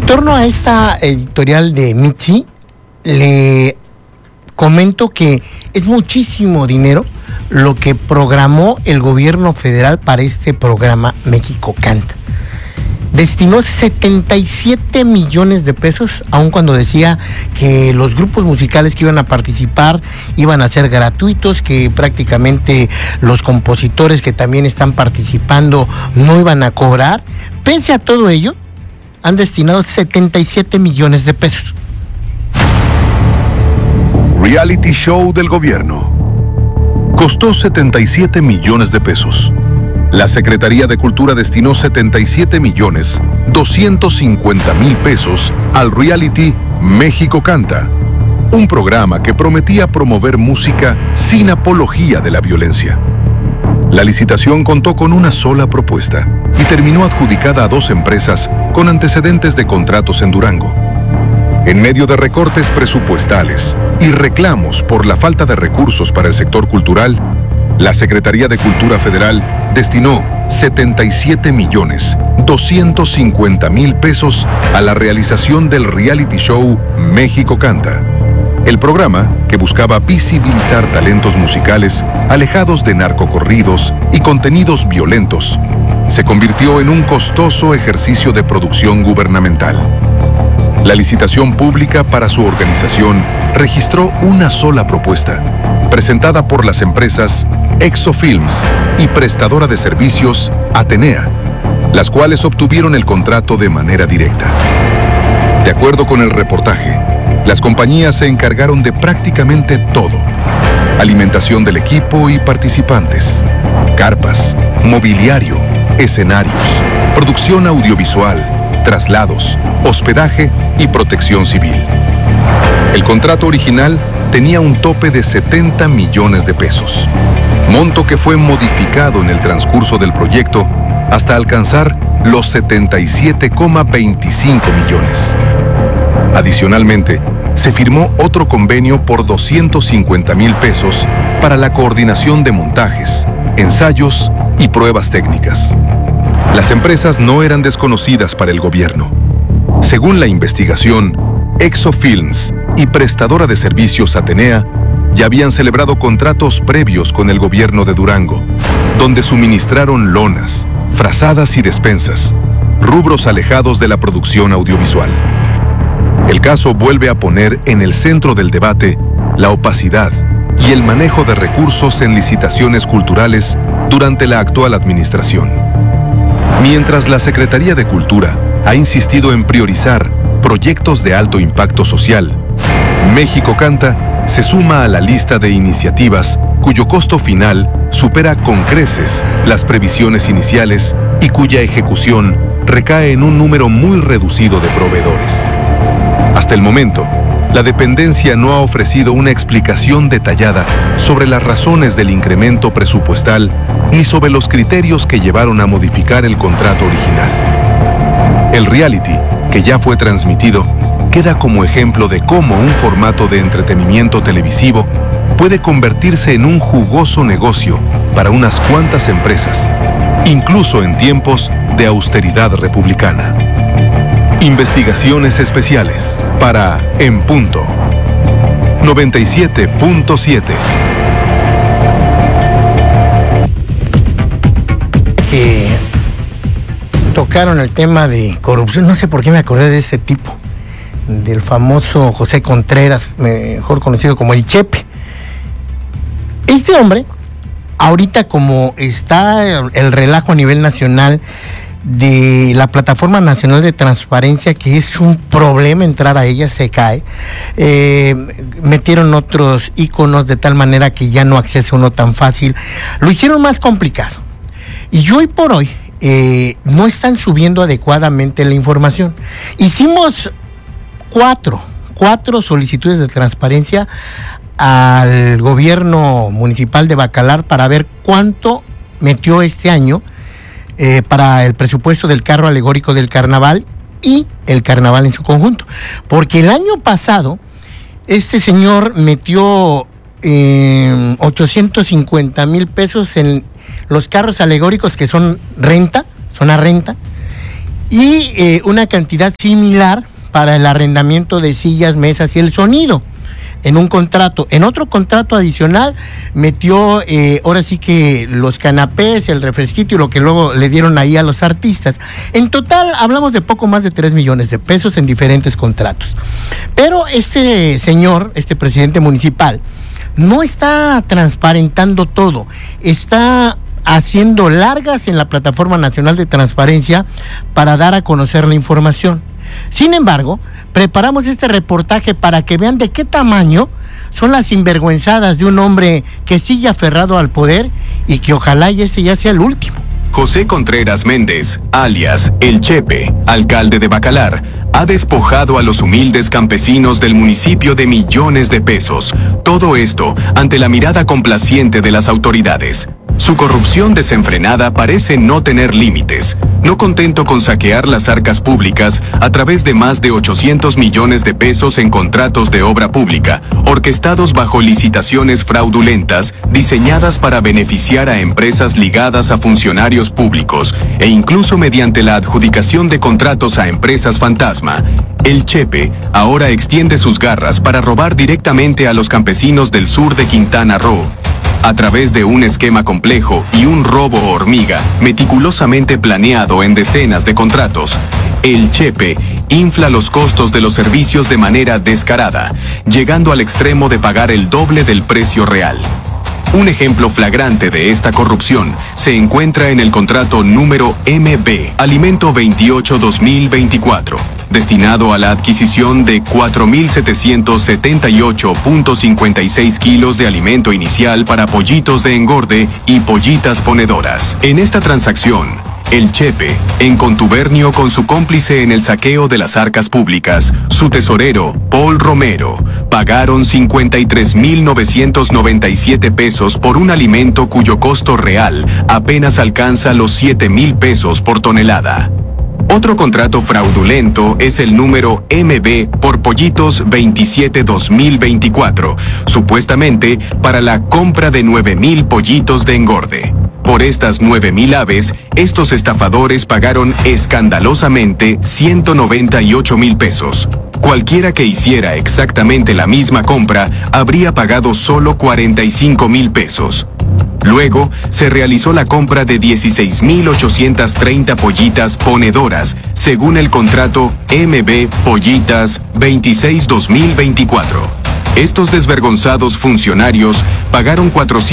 torno a esta editorial de Mitzi, le comento que es muchísimo dinero lo que programó el gobierno federal para este programa México Canta. Destinó 77 millones de pesos, aun cuando decía que los grupos musicales que iban a participar iban a ser gratuitos, que prácticamente los compositores que también están participando no iban a cobrar. Pese a todo ello, han destinado 77 millones de pesos. Reality show del gobierno. Costó 77 millones de pesos. La Secretaría de Cultura destinó 77.250.000 pesos al reality México Canta, un programa que prometía promover música sin apología de la violencia. La licitación contó con una sola propuesta y terminó adjudicada a 2 empresas con antecedentes de contratos en Durango. En medio de recortes presupuestales y reclamos por la falta de recursos para el sector cultural, la Secretaría de Cultura Federal destinó 77.250.000 pesos a la realización del reality show México Canta. El programa, que buscaba visibilizar talentos musicales alejados de narcocorridos y contenidos violentos, se convirtió en un costoso ejercicio de producción gubernamental. La licitación pública para su organización registró una sola propuesta, presentada por las empresas Exofilms y prestadora de servicios Atenea, las cuales obtuvieron el contrato de manera directa. De acuerdo con el reportaje, las compañías se encargaron de prácticamente todo: alimentación del equipo y participantes, carpas, mobiliario, escenarios, producción audiovisual, traslados, hospedaje y protección civil. El contrato original tenía un tope de 70 millones de pesos, monto que fue modificado en el transcurso del proyecto hasta alcanzar los 77,25 millones. Adicionalmente, se firmó otro convenio por 250,000 pesos para la coordinación de montajes, ensayos y pruebas técnicas. Las empresas no eran desconocidas para el gobierno. Según la investigación, Exofilms y prestadora de servicios Atenea ya habían celebrado contratos previos con el gobierno de Durango, donde suministraron lonas, frazadas y despensas, rubros alejados de la producción audiovisual. El caso vuelve a poner en el centro del debate la opacidad y el manejo de recursos en licitaciones culturales durante la actual administración. Mientras la Secretaría de Cultura ha insistido en priorizar proyectos de alto impacto social, México Canta se suma a la lista de iniciativas cuyo costo final supera con creces las previsiones iniciales y cuya ejecución recae en un número muy reducido de proveedores. Hasta el momento, la dependencia no ha ofrecido una explicación detallada sobre las razones del incremento presupuestal ni sobre los criterios que llevaron a modificar el contrato original. El reality, que ya fue transmitido, queda como ejemplo de cómo un formato de entretenimiento televisivo puede convertirse en un jugoso negocio para unas cuantas empresas, incluso en tiempos de austeridad republicana. Investigaciones especiales para En Punto 97.7. Que tocaron el tema de corrupción, no sé por qué me acordé de ese tipo, del famoso José Contreras, mejor conocido como el Chepe. Este hombre, ahorita como está el relajo a nivel nacional de la Plataforma Nacional de Transparencia, que es un problema entrar a ella, se cae, metieron otros iconos de tal manera que ya no accede uno tan fácil, lo hicieron más complicado, y hoy por hoy no están subiendo adecuadamente la información. Hicimos cuatro solicitudes de transparencia al gobierno municipal de Bacalar para ver cuánto metió este año para el presupuesto del carro alegórico del carnaval y el carnaval en su conjunto, porque el año pasado este señor metió 850,000 pesos en los carros alegóricos que son a renta, y una cantidad similar para el arrendamiento de sillas, mesas y el sonido en un contrato. En otro contrato adicional metió ahora sí que los canapés, el refresquito y lo que luego le dieron ahí a los artistas. En total hablamos de poco más de 3 millones de pesos en diferentes contratos. Pero este señor, este presidente municipal, no está transparentando todo, está haciendo largas en la Plataforma Nacional de Transparencia para dar a conocer la información. Sin embargo, preparamos este reportaje para que vean de qué tamaño son las sinvergüenzadas de un hombre que sigue aferrado al poder y que ojalá y este ya sea el último. José Contreras Méndez, alias El Chepe, alcalde de Bacalar, ha despojado a los humildes campesinos del municipio de millones de pesos. Todo esto ante la mirada complaciente de las autoridades. Su corrupción desenfrenada parece no tener límites. No contento con saquear las arcas públicas a través de más de 800 millones de pesos en contratos de obra pública, orquestados bajo licitaciones fraudulentas, diseñadas para beneficiar a empresas ligadas a funcionarios públicos, e incluso mediante la adjudicación de contratos a empresas fantasma, El Chepe ahora extiende sus garras para robar directamente a los campesinos del sur de Quintana Roo. A través de un esquema complejo y un robo hormiga meticulosamente planeado en decenas de contratos, El Chepe infla los costos de los servicios de manera descarada, llegando al extremo de pagar el doble del precio real. Un ejemplo flagrante de esta corrupción se encuentra en el contrato número MB, Alimento 28-2024, destinado a la adquisición de 4.778.56 kilos de alimento inicial para pollitos de engorde y pollitas ponedoras. En esta transacción, El Chepe, en contubernio con su cómplice en el saqueo de las arcas públicas, su tesorero, Paul Romero, pagaron 53.997 pesos por un alimento cuyo costo real apenas alcanza los 7,000 pesos por tonelada. Otro contrato fraudulento es el número MB por Pollitos 27-2024, supuestamente para la compra de 9,000 pollitos de engorde. Por estas 9,000 aves, estos estafadores pagaron escandalosamente 198,000 pesos. Cualquiera que hiciera exactamente la misma compra habría pagado solo 45,000 pesos. Luego, se realizó la compra de 16,830 pollitas ponedoras, según el contrato MB Pollitas 26-2024. Estos desvergonzados funcionarios pagaron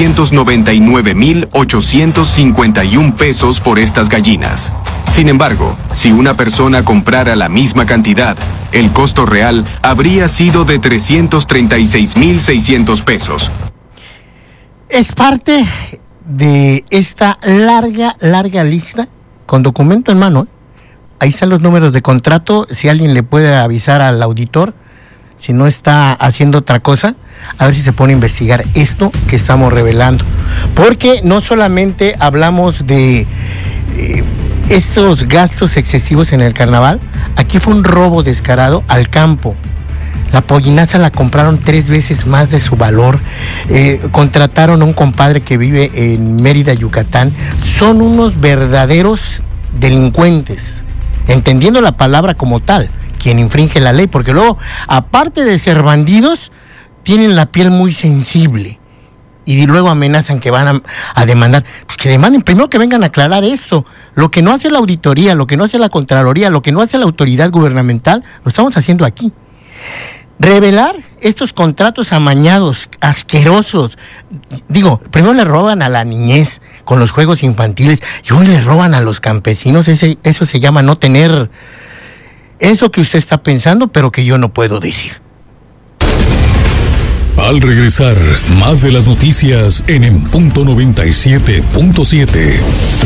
499,851 pesos por estas gallinas. Sin embargo, si una persona comprara la misma cantidad, el costo real habría sido de 336,600 pesos. Es parte de esta larga lista con documento en mano. Ahí están los números de contrato. Si alguien le puede avisar al auditor, si no está haciendo otra cosa, a ver si se pone a investigar esto que estamos revelando. Porque no solamente hablamos de estos gastos excesivos en el carnaval, aquí fue un robo descarado al campo. La pollinaza la compraron 3 veces más de su valor. Contrataron a un compadre que vive en Mérida, Yucatán. Son unos verdaderos delincuentes, entendiendo la palabra como tal, quien infringe la ley, porque luego, aparte de ser bandidos, tienen la piel muy sensible y luego amenazan que van a demandar. Pues que demanden, primero que vengan a aclarar esto. Lo que no hace la auditoría, lo que no hace la Contraloría, lo que no hace la autoridad gubernamental, lo estamos haciendo aquí. Revelar estos contratos amañados, asquerosos. Digo, primero le roban a la niñez con los juegos infantiles y hoy le roban a los campesinos. Eso se llama no tener eso que usted está pensando, pero que yo no puedo decir. Al regresar, más de las noticias en Punto 97.7.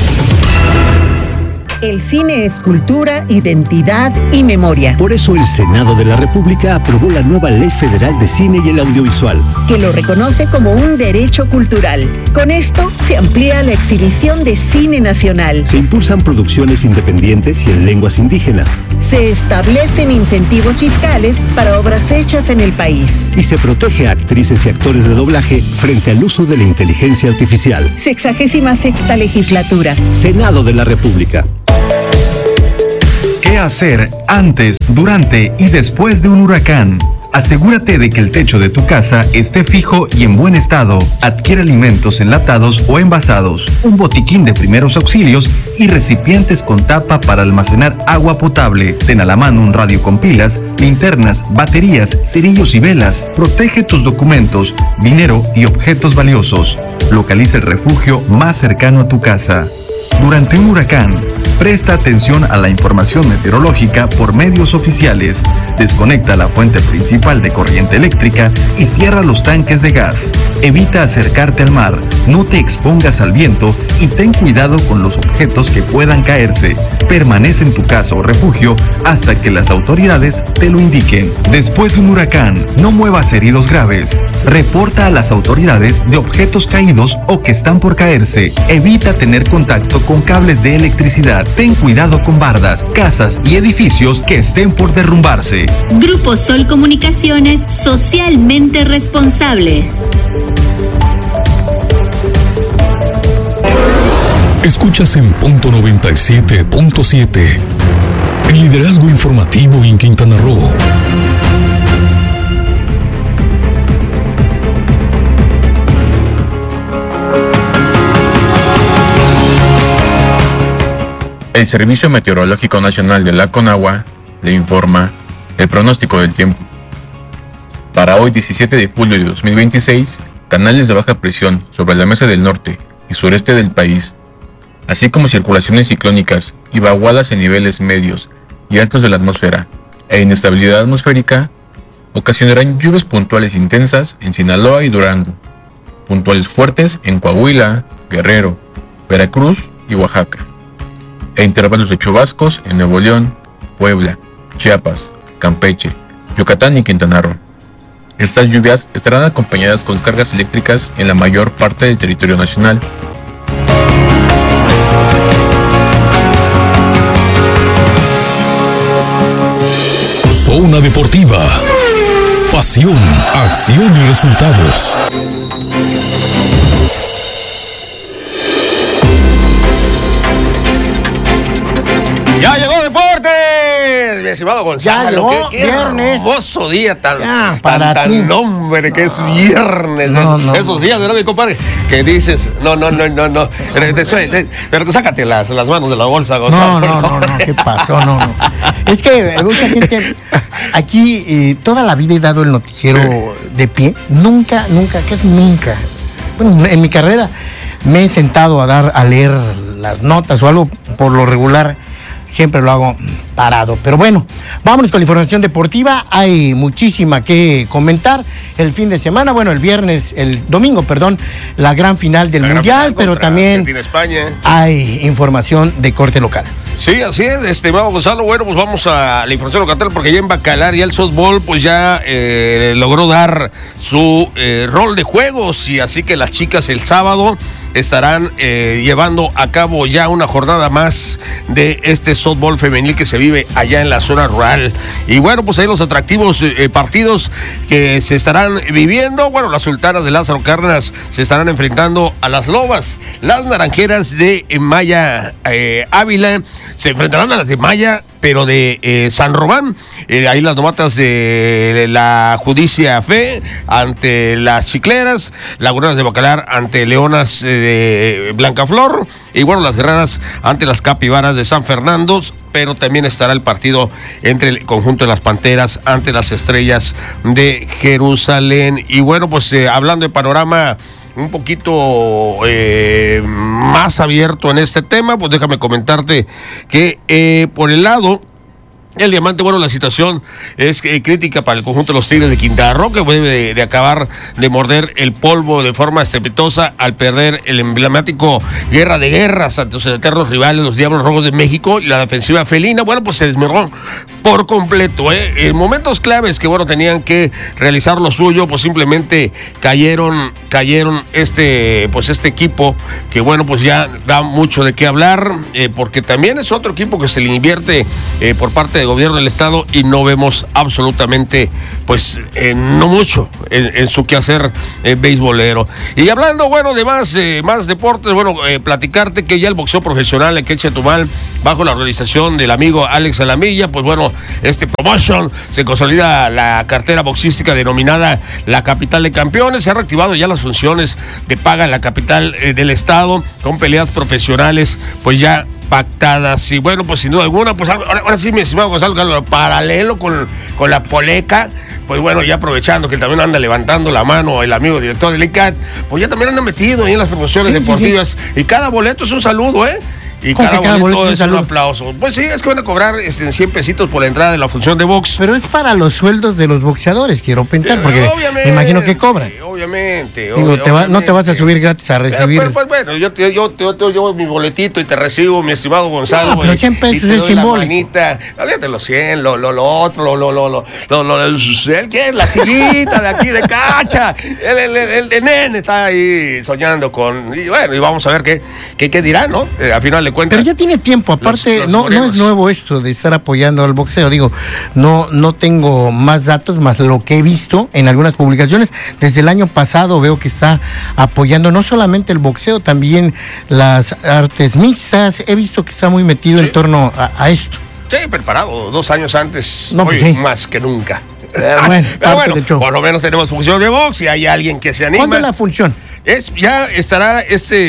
El cine es cultura, identidad y memoria. Por eso el Senado de la República aprobó la nueva Ley Federal de Cine y el Audiovisual, que lo reconoce como un derecho cultural. Con esto se amplía la exhibición de cine nacional. Se impulsan producciones independientes y en lenguas indígenas. Se establecen incentivos fiscales para obras hechas en el país. Y se protege a actrices y actores de doblaje frente al uso de la inteligencia artificial. 66ª legislatura. Senado de la República. ¿Qué hacer antes, durante y después de un huracán? Asegúrate de que el techo de tu casa esté fijo y en buen estado. Adquiere alimentos enlatados o envasados, un botiquín de primeros auxilios y recipientes con tapa para almacenar agua potable. Ten a la mano un radio con pilas, linternas, baterías, cerillos y velas. Protege tus documentos, dinero y objetos valiosos. Localiza el refugio más cercano a tu casa. Durante un huracán, presta atención a la información meteorológica por medios oficiales. Desconecta la fuente principal de corriente eléctrica y cierra los tanques de gas. Evita acercarte al mar, no te expongas al viento y ten cuidado con los objetos que puedan caerse. Permanece en tu casa o refugio hasta que las autoridades te lo indiquen. Después de un huracán, no muevas heridos graves. Reporta a las autoridades de objetos caídos o que están por caerse. Evita tener contacto con cables de electricidad. Ten cuidado con bardas, casas y edificios que estén por derrumbarse. Grupo Sol Comunicaciones, socialmente responsable. Escuchas en punto 97.7. El liderazgo informativo en Quintana Roo. El Servicio Meteorológico Nacional de la Conagua le informa el pronóstico del tiempo. Para hoy, 17 de julio de 2026, canales de baja presión sobre la mesa del norte y sureste del país, así como circulaciones ciclónicas y vaguadas en niveles medios y altos de la atmósfera e inestabilidad atmosférica, ocasionarán lluvias puntuales intensas en Sinaloa y Durango, puntuales fuertes en Coahuila, Guerrero, Veracruz y Oaxaca, e intervalos de chubascos en Nuevo León, Puebla, Chiapas, Campeche, Yucatán y Quintana Roo. Estas lluvias estarán acompañadas con descargas eléctricas en la mayor parte del territorio nacional. Zona Deportiva. Pasión, acción y resultados. ¡Ya llegó Deportes! Mi estimado Gonzalo. Ya llegó, qué viernes. Hermoso día tan ti. hombre, que es viernes. Esos días, ¿verdad, mi compadre? Que dices, no. Pero sácate las manos de la bolsa, Gonzalo. No, ¿qué pasó? No. Es que mucha gente aquí toda la vida he dado el noticiero de pie. Nunca, casi nunca. Bueno, en mi carrera me he sentado a leer las notas o algo. Por lo regular siempre lo hago parado. Pero bueno, vámonos con la información deportiva. Hay muchísima que comentar. El fin de semana, el domingo, la gran final del Mundial, pero también hay información de corte local. Sí, así es, estimado Gonzalo. Bueno, pues vamos a la información local, porque ya en Bacalar ya el softball pues ya logró dar su rol de juegos, y así que las chicas el sábado estarán llevando a cabo ya una jornada más de este softball femenil que se vive allá en la zona rural. Y bueno, pues ahí los atractivos partidos que se estarán viviendo. Bueno, las sultanas de Lázaro Cárdenas se estarán enfrentando a las lobas. Las naranjeras de Maya Ávila se enfrentarán a las de Maya, pero de San Román. Ahí las novatas de la Judicia Fe ante las Chicleras, Laguneras de Bacalar ante Leonas de Blancaflor, y bueno, las Guerreras ante las Capibaras de San Fernando. Pero también estará el partido entre el conjunto de las Panteras ante las Estrellas de Jerusalén. Y bueno, pues hablando de panorama un poquito más abierto en este tema, pues déjame comentarte que por el lado el Diamante, bueno, la situación es crítica para el conjunto de los Tigres de Quintana Roo, que debe de acabar de morder el polvo de forma estrepitosa al perder el emblemático Guerra de Guerras ante sus eternos rivales, los Diablos Rojos de México. Y la defensiva felina, bueno, pues se desmergó por completo. En momentos claves que, bueno, tenían que realizar lo suyo, pues simplemente cayeron cayeron este equipo que bueno, pues ya da mucho de qué hablar, porque también es otro equipo que se le invierte por parte del gobierno del estado y no vemos absolutamente pues no mucho en su quehacer beisbolero. Y hablando bueno de más deportes, bueno, platicarte que ya el boxeo profesional en Chetumal, bajo la organización del amigo Alex Alamilla, pues bueno, promotion, se consolida la cartera boxística denominada la Capital de Campeones. Se han reactivado ya las funciones de paga en la capital del estado, con peleas profesionales pues ya pactadas. Y bueno, pues sin duda alguna, pues ahora sí, mi estimado Gonzalo, paralelo con la Poleca, pues bueno, ya aprovechando que también anda levantando la mano el amigo director del ICAT, pues ya también anda metido ahí en las promociones deportivas. Y cada boleto es un saludo, y cada boleto es un aplauso. Pues sí, es que van a cobrar 100 pesitos por la entrada de la función de box. Pero es para los sueldos de los boxeadores, quiero pensar, porque me imagino que cobran. Obviamente. Digo, no te vas a subir gratis a recibir. Pues bueno, yo te llevo mi boletito y te recibo, mi estimado Gonzalo. Pero 100 pesos es simbólico. Olvídate los 100, lo otro, él quiere la sillita de aquí de Cacha. El nene está ahí soñando con. Y bueno, y vamos a ver qué dirá, ¿no? A final de cuentas. Pero ya tiene tiempo, aparte no es nuevo esto de estar apoyando al boxeo. Digo, no tengo más datos, más lo que he visto en algunas publicaciones. Desde el año pasado veo que está apoyando no solamente el boxeo, también las artes mixtas. He visto que está muy metido en torno a esto. Sí, preparado 2 años antes, no, pues sí, más que nunca. Pero bueno, por lo menos tenemos función de box y hay alguien que se anima. ¿Cuándo es la función? Ya estará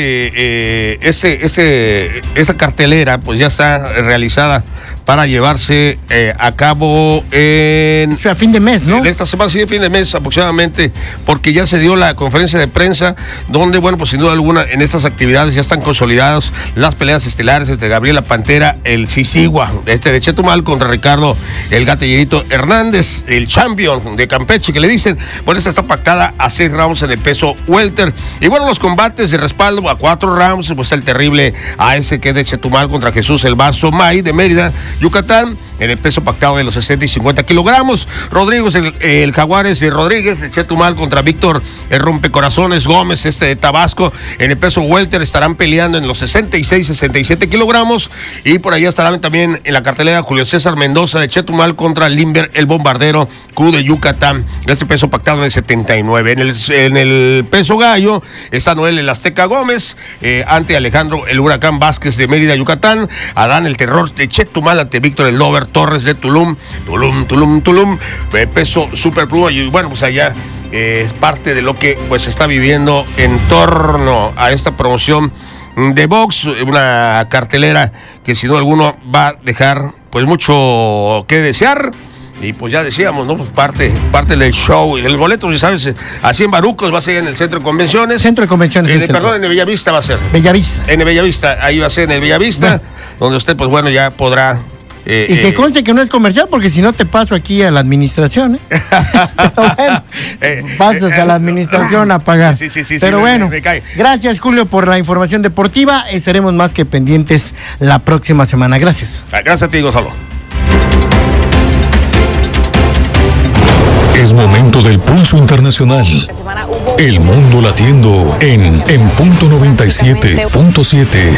esa cartelera, pues ya está realizada para llevarse a cabo a fin de mes, ¿no? Esta semana, sí, fin de mes aproximadamente, porque ya se dio la conferencia de prensa, donde, bueno, pues sin duda alguna, en estas actividades ya están consolidadas las peleas estelares entre Gabriela Pantera, el Sisigua, de Chetumal, contra Ricardo el Gatellito Hernández, el champion de Campeche, que le dicen. Bueno, esta está pactada a 6 rounds en el peso welter. Y bueno, los combates de respaldo a 4 rounds, pues el terrible AS que es de Chetumal contra Jesús el Vaso May de Mérida, Yucatán, en el peso pactado de los 60 y 50 kilogramos. Rodríguez, el Jaguares de Rodríguez, de Chetumal contra Víctor el Rompecorazones Gómez, de Tabasco, en el peso welter estarán peleando en los 66 y 67 kilogramos. Y por allá estarán también en la cartelera Julio César Mendoza de Chetumal contra Limber el Bombardero Q de Yucatán, peso pactado en el 79. En el peso gallo está Noel el Azteca Gómez ante Alejandro el Huracán Vázquez de Mérida, Yucatán. Adán el Terror de Chetumal ante Víctor el Lover Torres de Tulum, peso super pluma. Y bueno, pues allá es parte de lo que pues se está viviendo en torno a esta promoción de box, una cartelera que sin duda alguno va a dejar pues mucho que desear. Y pues ya decíamos, ¿no? Pues parte del show. El boleto, si sabes, así en Barucos va a ser en el Centro de Convenciones. Centro de Convenciones. Perdón, en el Bellavista va a ser. Bellavista. En el Bellavista, ahí va a ser en el Bellavista, donde usted, pues bueno, ya podrá. Y que conste que no es comercial, porque si no te paso aquí a la administración, bueno, pasas a la administración a pagar. Sí, pero bueno, me cae. Gracias, Julio, por la información deportiva. Estaremos más que pendientes la próxima semana. Gracias. Gracias a ti, Gonzalo. Es momento del pulso internacional. El mundo latiendo en punto 97.7.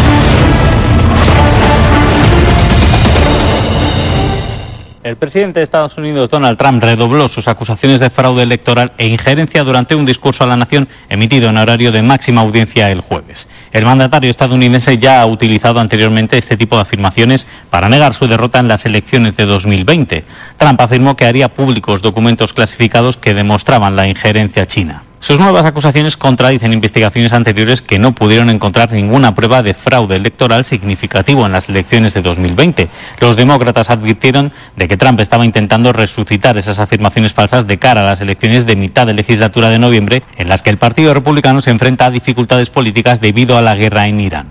El presidente de Estados Unidos, Donald Trump, redobló sus acusaciones de fraude electoral e injerencia durante un discurso a la nación emitido en horario de máxima audiencia el jueves. El mandatario estadounidense ya ha utilizado anteriormente este tipo de afirmaciones para negar su derrota en las elecciones de 2020. Trump afirmó que haría públicos documentos clasificados que demostraban la injerencia china. Sus nuevas acusaciones contradicen investigaciones anteriores que no pudieron encontrar ninguna prueba de fraude electoral significativo en las elecciones de 2020. Los demócratas advirtieron de que Trump estaba intentando resucitar esas afirmaciones falsas de cara a las elecciones de mitad de legislatura de noviembre, en las que el Partido Republicano se enfrenta a dificultades políticas debido a la guerra en Irán.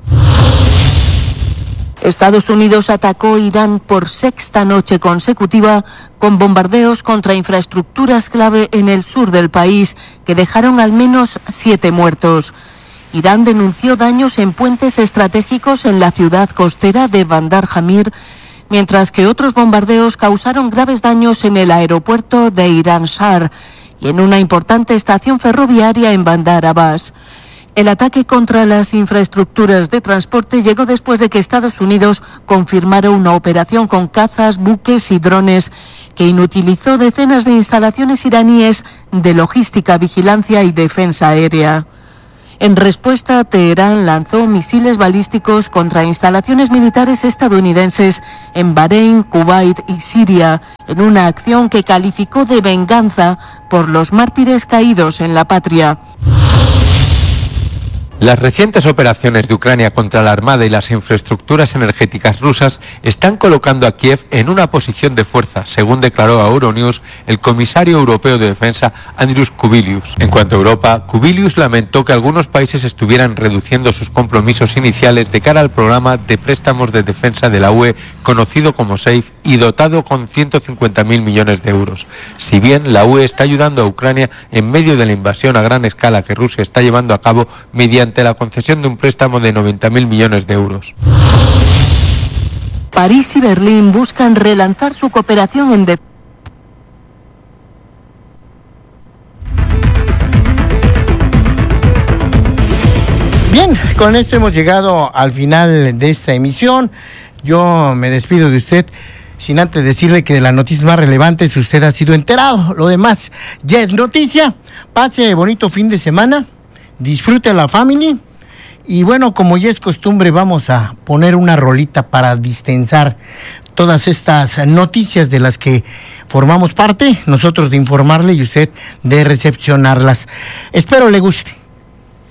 Estados Unidos atacó Irán por 6ª noche consecutiva con bombardeos contra infraestructuras clave en el sur del país que dejaron al menos 7 muertos. Irán denunció daños en puentes estratégicos en la ciudad costera de Bandar Jamir, mientras que otros bombardeos causaron graves daños en el aeropuerto de Irán Shah y en una importante estación ferroviaria en Bandar Abbas. El ataque contra las infraestructuras de transporte llegó después de que Estados Unidos confirmara una operación con cazas, buques y drones que inutilizó decenas de instalaciones iraníes de logística, vigilancia y defensa aérea. En respuesta, Teherán lanzó misiles balísticos contra instalaciones militares estadounidenses en Bahrein, Kuwait y Siria, en una acción que calificó de venganza por los mártires caídos en la patria. Las recientes operaciones de Ucrania contra la Armada y las infraestructuras energéticas rusas están colocando a Kiev en una posición de fuerza, según declaró a Euronews el comisario europeo de defensa Andrius Kubilius. En cuanto a Europa, Kubilius lamentó que algunos países estuvieran reduciendo sus compromisos iniciales de cara al programa de préstamos de defensa de la UE, conocido como SAFE, y dotado con 150.000 millones de euros. Si bien la UE está ayudando a Ucrania en medio de la invasión a gran escala que Rusia está llevando a cabo mediante la concesión de un préstamo de 90.000 millones de euros. París y Berlín buscan relanzar su cooperación en defensa. Bien, con esto hemos llegado al final de esta emisión. Yo me despido de usted sin antes decirle que de las noticias más relevantes usted ha sido enterado. Lo demás ya es noticia. Pase bonito fin de semana. Disfrute a la familia. Y bueno, como ya es costumbre, vamos a poner una rolita para distensar todas estas noticias de las que formamos parte, nosotros de informarle y usted de recepcionarlas. Espero le guste.